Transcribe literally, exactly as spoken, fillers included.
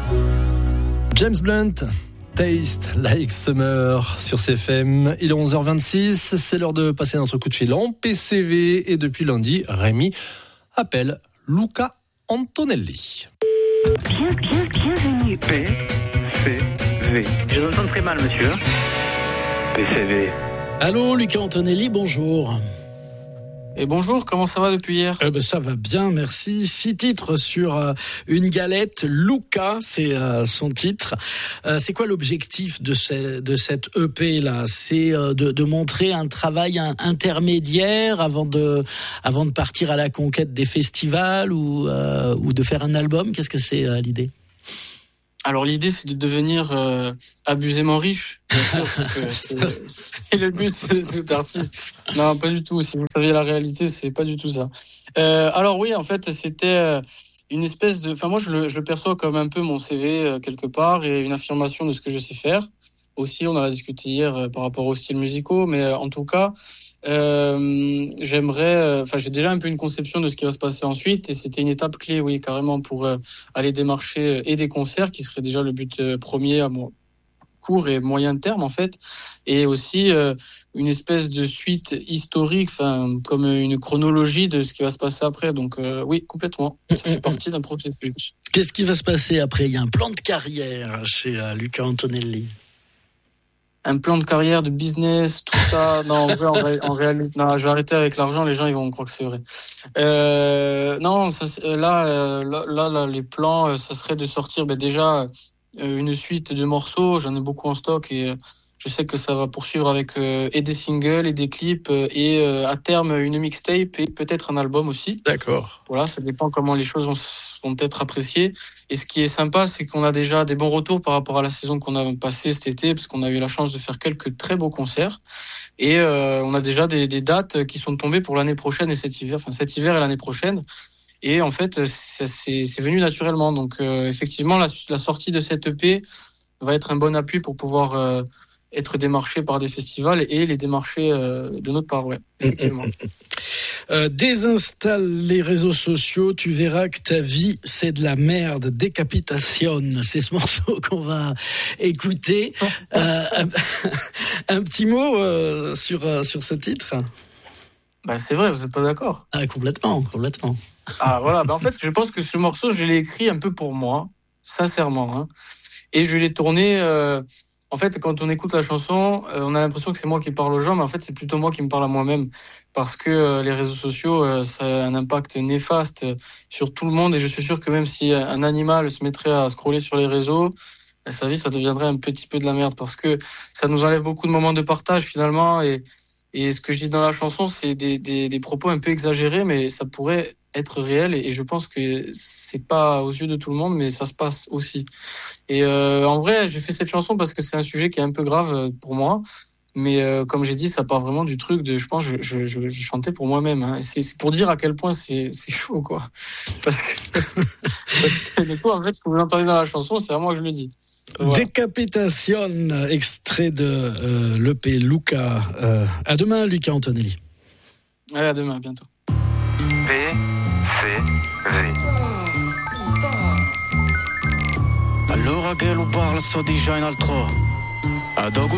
James Blunt, Taste Like Summer sur C F M. Il est onze heures vingt-six, c'est l'heure de passer notre coup de fil en P C V. Et depuis lundi, Rémi appelle Luca Antonelli. Bien, bien, bienvenue. P C V. Je vous entends très mal, monsieur. P C V. Allô, Luca Antonelli, bonjour. Et bonjour, comment ça va depuis hier ? Eh ben, ça va bien, merci. Six titres sur euh, une galette. Luca, c'est euh, son titre. Euh, c'est quoi l'objectif de, ce, de cette E P là ? C'est euh, de, de montrer un travail un, intermédiaire avant de, avant de partir à la conquête des festivals ou, euh, ou de faire un album ? Qu'est-ce que c'est euh, l'idée ? Alors l'idée c'est de devenir euh, abusément riche. Bien sûr, c'est, c'est, c'est le but de tout artiste. Non, pas du tout. Si vous saviez la réalité, c'est pas du tout ça. Euh, alors oui, en fait, c'était une espèce de. Enfin, moi, je le, je le perçois comme un peu mon C V euh, quelque part et une affirmation de ce que je sais faire. Aussi, on en a discuté hier euh, par rapport aux styles musicaux, mais euh, en tout cas, euh, j'aimerais. Enfin, euh, j'ai déjà un peu une conception de ce qui va se passer ensuite, et c'était une étape clé, oui, carrément, pour euh, aller démarcher et des concerts, qui serait déjà le but euh, premier à mon court et moyen terme, en fait, et aussi euh, une espèce de suite historique, enfin, comme une chronologie de ce qui va se passer après. Donc, euh, oui, complètement. Ça fait partie d'un processus. Qu'est-ce qui va se passer après ? Il y a un plan de carrière chez euh, Luca Antonelli. Un plan de carrière, de business, tout ça. Non, en vrai, en, ré, en réalité, non, je vais arrêter avec l'argent. Les gens, ils vont croire que c'est vrai. Euh, non, ça, là, euh, là, là, là, les plans, ça serait de sortir, ben déjà euh, une suite de morceaux. J'en ai beaucoup en stock et euh, je sais que ça va poursuivre avec euh, et des singles et des clips euh, et euh, à terme une mixtape et peut-être un album aussi. D'accord. Voilà, ça dépend comment les choses vont, vont être appréciées. Et ce qui est sympa, c'est qu'on a déjà des bons retours par rapport à la saison qu'on a passée cet été, parce qu'on a eu la chance de faire quelques très beaux concerts. Et euh, on a déjà des, des dates qui sont tombées pour l'année prochaine et cet hiver, enfin cet hiver et l'année prochaine. Et en fait, ça, c'est, c'est venu naturellement. Donc euh, effectivement, la, la sortie de cette E P va être un bon appui pour pouvoir euh, être démarché par des festivals et les démarcher euh, de notre part, ouais, effectivement. Euh, désinstalle les réseaux sociaux, tu verras que ta vie c'est de la merde. Décapitation, c'est ce morceau qu'on va écouter. euh, un, un petit mot euh, sur euh, sur ce titre. Bah c'est vrai, vous êtes pas d'accord ? Ah complètement, complètement. Ah voilà, bah en fait je pense que ce morceau je l'ai écrit un peu pour moi, sincèrement, hein, et je l'ai tourné. Euh, En fait, quand on écoute la chanson, euh, on a l'impression que c'est moi qui parle aux gens, mais en fait, c'est plutôt moi qui me parle à moi-même. Parce que euh, les réseaux sociaux, euh, ça a un impact néfaste sur tout le monde. Et je suis sûr que même si un animal se mettrait à scroller sur les réseaux, bah, sa vie, ça deviendrait un petit peu de la merde. Parce que ça nous enlève beaucoup de moments de partage, finalement. Et, et ce que je dis dans la chanson, c'est des, des, des propos un peu exagérés, mais ça pourrait être réel. Et, et je pense que c'est pas aux yeux de tout le monde, mais ça se passe aussi. Et euh, en vrai, j'ai fait cette chanson parce que c'est un sujet qui est un peu grave pour moi. Mais euh, comme j'ai dit, ça part vraiment du truc de, je pense, je, je, je, je chantais pour moi-même. Hein. Et c'est, c'est pour dire à quel point c'est, c'est chaud, quoi. Parce que, parce que du coup, en fait, ce que vous entendez dans la chanson, c'est vraiment que je le dis. Voilà. Décapitation, extrait de euh, l'E P Luca. Euh, à demain, Luca Antonelli. Allez, à demain, à bientôt. P C V. Allora che lo parla sto dicendo altro. Ad